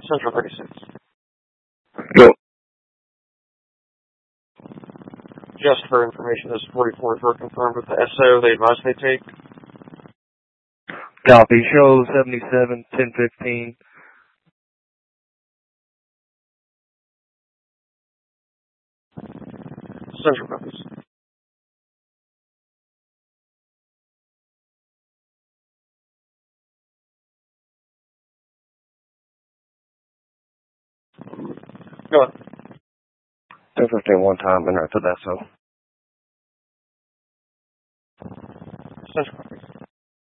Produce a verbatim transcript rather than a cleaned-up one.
Central thirty-six. Go. Just for information, this forty-fourth were confirmed with the S O. They advised they take. Copy. Show seventy-seven, ten fifteen. Central copies. Go ahead. ten fifteen one time, and right to that, so. Central copies.